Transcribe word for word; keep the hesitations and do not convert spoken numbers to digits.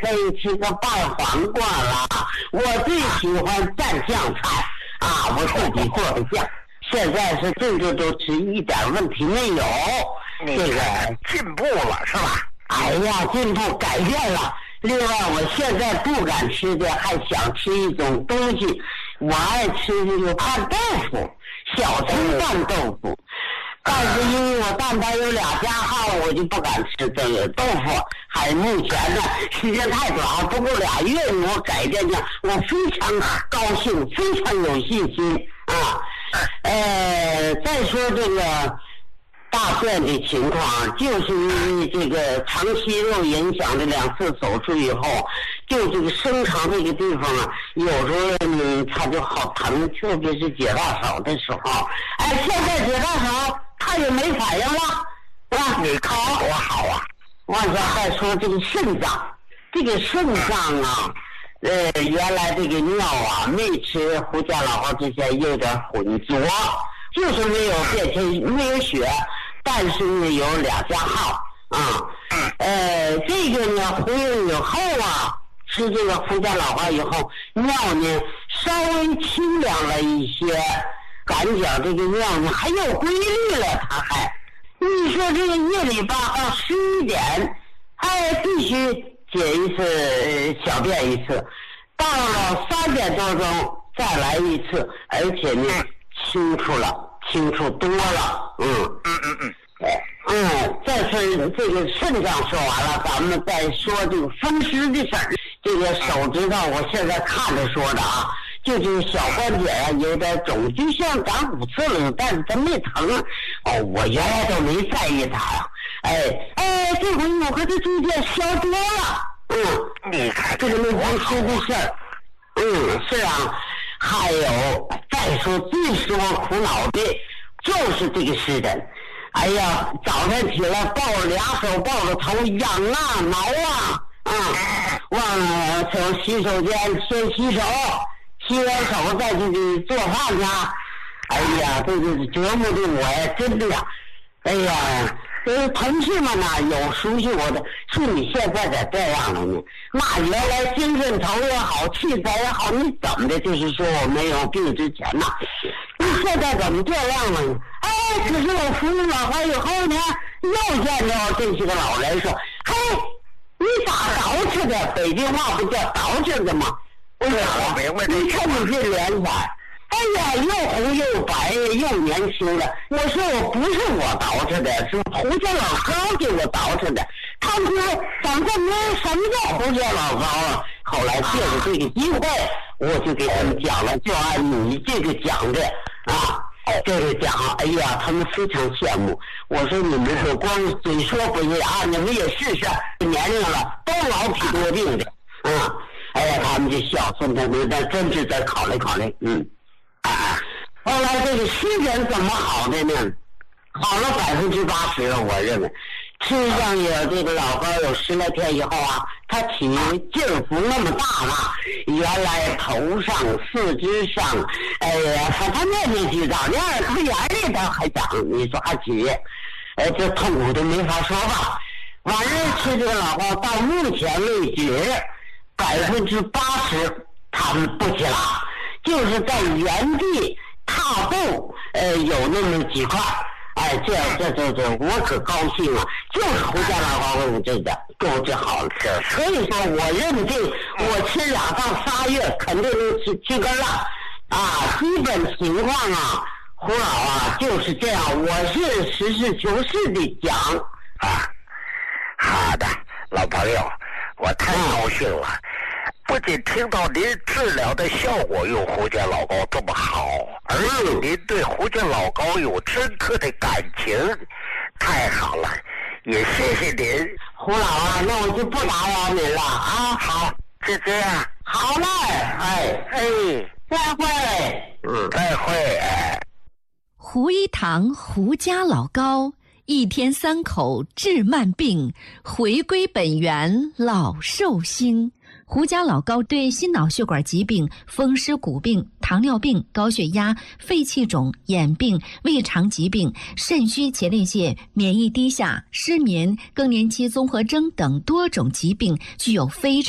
可以吃个拌黄瓜啦。我最喜欢蘸酱菜啊，我自己做的酱。现在是这个都吃一点问题没有。 这个进步了是吧？ 哎呀，进步改变了。另外，我现在不敢吃的，还想吃一种东西。我爱吃这个拌豆腐，小葱拌豆腐。但是因为我蛋白有俩加号，我就不敢吃这个豆腐。还目前呢，时间太短，还不够俩月，我改变的，我非常高兴，非常有信心啊。呃，再说这个大便的情况，就是因为这个长息肉影响的两次手术以后，就这个生肠这个地方啊，有时候呢它就好疼，特别是解大手的时候。哎，现在解大手它也没反应了，啊， 你看多好啊！ 往下再说这个肾脏，这个肾脏啊，呃，原来这个尿啊，没吃胡椒老花之前有点浑浊，就是没有变成没有血，但是呢有俩加号啊。呃，这个呢服用以后啊，吃这个胡椒老花以后，尿呢稍微清凉了一些，感觉这个尿呢还有规律了，它还。你说这个夜里吧到十一点，哎，必须解一次小便一次，到了三点多钟再来一次，而且呢清楚了，清楚多了，嗯嗯嗯嗯， 嗯，再说这个肾脏说完了，咱们再说这个风湿的事儿。这个手指头我现在看着说的啊。就是小关节啊有点肿，就像长骨刺了，但是它没疼。哦，我原来都没在意它呀、啊。哎哎，这回我和它逐渐消多了。嗯， 你看这个那风湿的事儿，嗯，是啊。还有再说最使我苦恼的就是这个湿疹。哎呀，早晨起来抱着俩手抱着头痒啊挠啊啊，忘了从洗手间先洗手。洗完手再去做饭去，哎呀，这个折磨的我呀，真的呀，哎呀，这同事们呢有熟悉我的，说你现在咋这样了呢？那原来精神头也好，气色也好，你怎么的？就是说我没有病之前呐，你现在怎么这样了呢？哎，可是我服用老花以后呢，又见着这些个老人说，嘿，你咋捯饬的？北京话不叫捯饬的吗？为啥啊？你看你这脸色，哎呀，又红又白又年轻了。我说我不是我捯饬的，是胡家老高给我捯饬的。他们说怎么这没什么叫胡家老高啊？后来借着这个机会，我就给他们讲了，就按你这个讲的啊，这个讲，哎呀，他们非常羡慕。我说你们说光嘴说不是啊，你们也试试，年龄了都老体多病的，啊。哎呀，他们就笑，说他们但真是在考虑考虑，嗯，啊，后来这个湿疹怎么好的呢？好了百分之八十了，我认为，吃上有这个老高有十来天以后啊，它起劲儿不那么大了，原来头上、四肢上，哎呀，它它面面俱长，连耳朵眼里头还长，你说还起，哎，这痛苦都没法说吧。晚上吃这个老高，到目前为止。百分之八十他们不起了，就是在原地踏步，呃，有那么几块，哎，这这这这，我可高兴啊！就是胡家老高给我这个给我治好了，所以说我认定我吃两到仨月肯定能去去根了，啊，基本情况啊，胡老啊就是这样，我是实事求是的讲啊。好的，老朋友，我太高兴了。嗯，不仅听到您治疗的效果有胡家老高这么好，而且您对胡家老高有深刻的感情，太好了，也谢谢您。 胡老啊，那我就不打扰您了啊。 好，就这样。 好嘞，哎哎，再会。 嗯，再会。哎， 胡一堂胡家老高，一天三口治慢病，回归本源老寿星。胡家老高对心脑血管疾病、风湿骨病、糖尿病、高血压、肺气肿、眼病、胃肠疾病、肾虚前列腺、免疫低下、失眠、更年期综合征等多种疾病具有非常